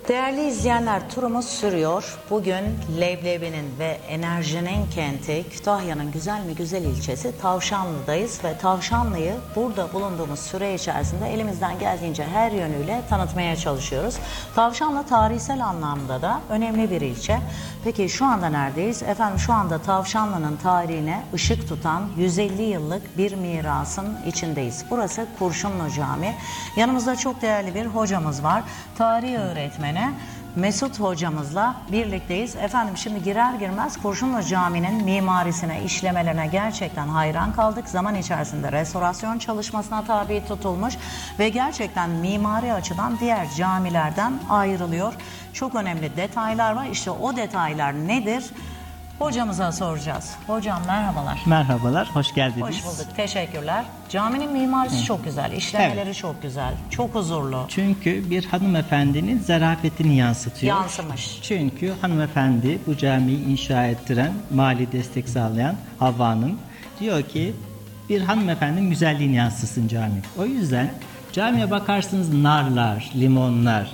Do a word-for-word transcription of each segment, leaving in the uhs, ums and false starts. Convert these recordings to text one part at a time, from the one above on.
Değerli izleyenler, turumuz sürüyor. Bugün leblebinin ve enerjinin kenti Kütahya'nın güzel mi güzel ilçesi Tavşanlı'dayız ve Tavşanlı'yı burada bulunduğumuz süre içerisinde elimizden geldiğince her yönüyle tanıtmaya çalışıyoruz. Tavşanlı tarihsel anlamda da önemli bir ilçe. Peki şu anda neredeyiz? Efendim şu anda Tavşanlı'nın tarihine ışık tutan yüz elli yıllık bir mirasın içindeyiz. Burası Kurşunlu Camii. Yanımızda çok değerli bir hocamız var. Tarih öğretmeni Mesut hocamızla birlikteyiz. Efendim şimdi girer girmez Kurşunlu Camii'nin mimarisine, işlemelerine gerçekten hayran kaldık. Zaman içerisinde restorasyon çalışmasına tabi tutulmuş ve gerçekten mimari açıdan diğer camilerden ayrılıyor. Çok önemli detaylar var. İşte o detaylar nedir? Hocamıza soracağız. Hocam merhabalar. Merhabalar, hoş geldiniz. Hoş bulduk, teşekkürler. Caminin mimarisi evet. çok güzel, işlemeleri evet. çok güzel, çok huzurlu. Çünkü bir hanımefendinin zarafetini yansıtıyor. Yansımış. Çünkü hanımefendi bu camiyi inşa ettiren, mali destek sağlayan Havva Hanım diyor ki bir hanımefendinin güzelliğini yansıtsın cami. O yüzden camiye bakarsınız narlar, limonlar,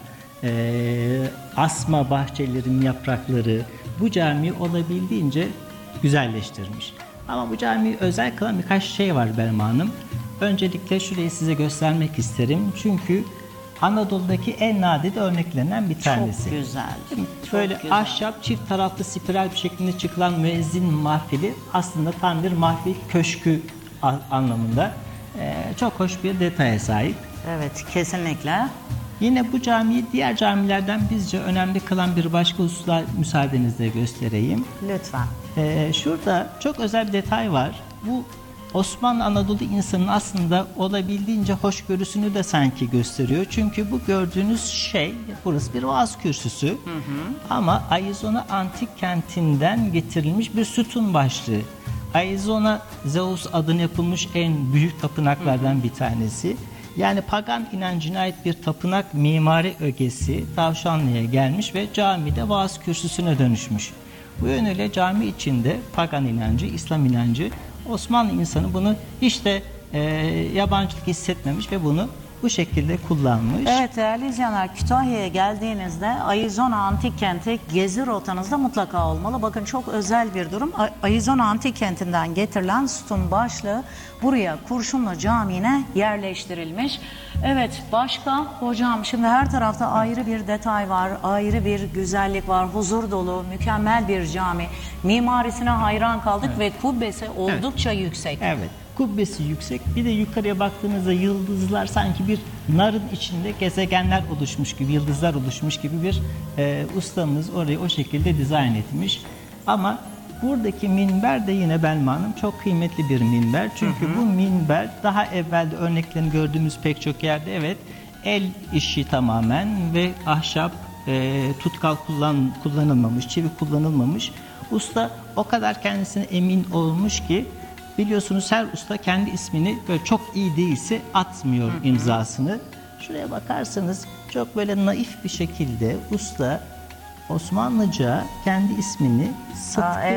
e, asma bahçelerin yaprakları, bu camiyi olabildiğince güzelleştirmiş. Ama bu camiyi özel kılan birkaç şey var Belma Hanım. Öncelikle şurayı size göstermek isterim. Çünkü Anadolu'daki en nadide örneklerinden bir tanesi. Çok güzel. Çok Böyle güzel. ahşap, çift taraflı spiral bir şeklinde çıkılan müezzin mahfili aslında tam bir mahfil köşkü anlamında. Ee, çok hoş bir detaya sahip. Evet, kesinlikle. Yine bu camiyi diğer camilerden bizce önemli kılan bir başka hususla müsaadenizle göstereyim. Lütfen. Ee, şurada çok özel bir detay var. Bu Osmanlı Anadolu insanının aslında olabildiğince hoşgörüsünü de sanki gösteriyor. Çünkü bu gördüğünüz şey, burası bir vaaz kürsüsü. Hı hı. Ama Aizona antik kentinden getirilmiş bir sütun başlığı. Aizona, Zeus adına yapılmış en büyük tapınaklardan hı hı. bir tanesi. Yani pagan inancına ait bir tapınak mimari ögesi Tavşanlı'ya gelmiş ve camide vaaz kürsüsüne dönüşmüş. Bu yönüyle cami içinde pagan inancı, İslam inancı, Osmanlı insanı bunu hiç de e, yabancılık hissetmemiş ve bunu bu şekilde kullanmış. Evet değerli izleyenler, Kütahya'ya geldiğinizde Aizona Antik Kenti gezi rotanızda mutlaka olmalı. Bakın çok özel bir durum. Aizona Antik Kenti'nden getirilen sütun başlığı buraya Kurşunlu Camii'ne yerleştirilmiş. Evet başka hocam şimdi her tarafta ayrı bir detay var, ayrı bir güzellik var, huzur dolu, mükemmel bir cami. Mimarisine hayran kaldık evet. ve kubbesi oldukça evet. yüksek. Evet. Kubbesi yüksek. Bir de yukarıya baktığınızda yıldızlar sanki bir narın içinde gezegenler oluşmuş gibi, yıldızlar oluşmuş gibi bir e, ustamız orayı o şekilde dizayn etmiş. Ama buradaki minber de yine Belma Hanım çok kıymetli bir minber. Çünkü hı hı. bu minber daha evvelde örneklerini gördüğümüz pek çok yerde evet el işi tamamen ve ahşap, e, tutkal kullan, kullanılmamış, çivi kullanılmamış. Usta o kadar kendisine emin olmuş ki biliyorsunuz her usta kendi ismini böyle çok iyi değilse atmıyor hı hı. imzasını. Şuraya bakarsanız çok böyle naif bir şekilde usta Osmanlıca kendi ismini sıtkı Aa, evet.